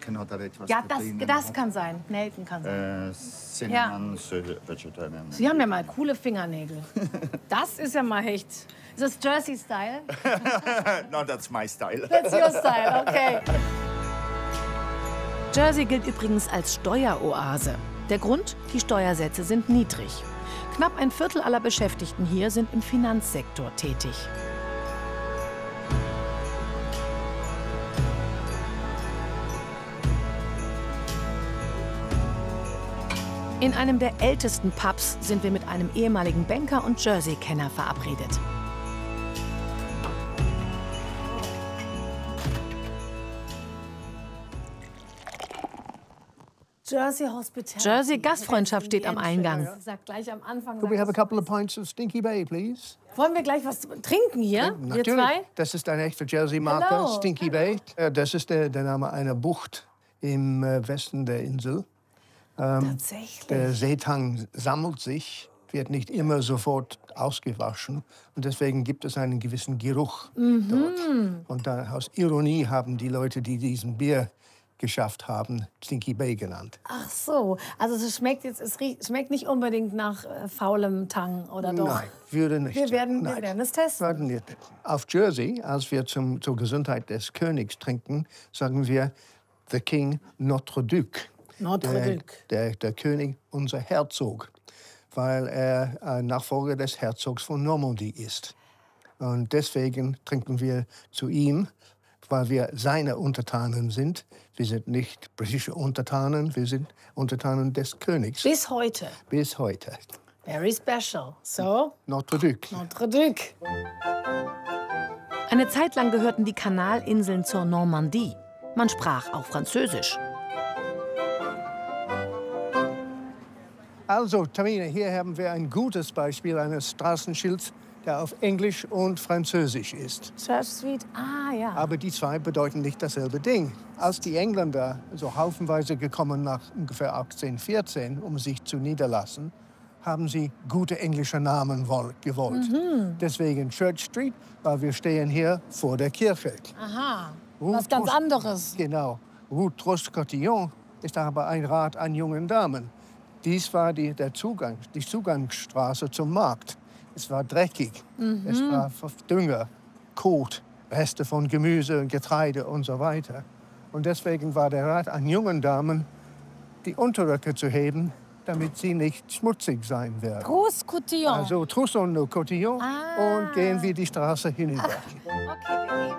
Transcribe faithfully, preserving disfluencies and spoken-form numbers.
hat etwas Ja, das, das kann sein. Nelken kann sein. Äh, Cinnamon, Vegetarian. Sie haben ja mal coole Fingernägel. Das ist ja mal echt. Ist das Jersey-Style? No, that's my style. That's your style, okay. Jersey gilt übrigens als Steueroase. Der Grund? Die Steuersätze sind niedrig. Knapp ein Viertel aller Beschäftigten hier sind im Finanzsektor tätig. In einem der ältesten Pubs sind wir mit einem ehemaligen Banker und Jersey-Kenner verabredet. Jersey Hospitality. Jersey Gastfreundschaft steht am Eingang. Sag gleich am Anfang. Could we have a couple of pints of Stinky Bay, please? Wollen wir gleich was trinken hier? Wir Natürlich. zwei? Das ist ein echter Jersey-Marke, Hello. Stinky Bay. Äh, Das ist der, der Name einer Bucht im äh, Westen der Insel. Tatsächlich. Der Seetang sammelt sich, wird nicht immer sofort ausgewaschen. Und deswegen gibt es einen gewissen Geruch dort. Und da, aus Ironie haben die Leute, die diesen Bier geschafft haben, Stinky Bay genannt. Ach so, also es schmeckt jetzt, es riecht, schmeckt nicht unbedingt nach äh, faulem Tang, oder doch? Nein, würde nicht. Wir werden, wir Nein. werden es testen. Werden wir- Auf Jersey, als wir zum, zur Gesundheit des Königs trinken, sagen wir The King Notre Duc. Notre der, Duc. Der, der König, unser Herzog, weil er ein Nachfolger des Herzogs von Normandie ist. Und deswegen trinken wir zu ihm, weil wir seine Untertanen sind. Wir sind nicht britische Untertanen, wir sind Untertanen des Königs. Bis heute. Bis heute. Very special. So, Notre Duc. Notre Duc. Eine Zeit lang gehörten die Kanalinseln zur Normandie. Man sprach auch Französisch. Also, Tamina, hier haben wir ein gutes Beispiel eines Straßenschilds, der auf Englisch und Französisch ist. Church Street. Ah, ja. Aber die zwei bedeuten nicht dasselbe Ding. Als die Engländer so haufenweise gekommen nach ungefähr achtzehnhundertvierzehn, um sich zu niederlassen, haben sie gute englische Namen woll- gewollt. Deswegen Church Street, weil wir stehen hier vor der Kirche. Aha. Route Was ganz Tros- anderes. Genau. Route Troscotillon ist aber ein Rat an jungen Damen. Dies war die, der Zugang, die Zugangsstraße zum Markt. Es war dreckig, es war Dünger, Kot, Reste von Gemüse und Getreide und so weiter. Und deswegen war der Rat an jungen Damen, die Unterröcke zu heben, damit sie nicht schmutzig sein werden. Troscotillon. Also Trousseau-Cotillon Ah. und gehen wir die Straße hinüber. Okay, wir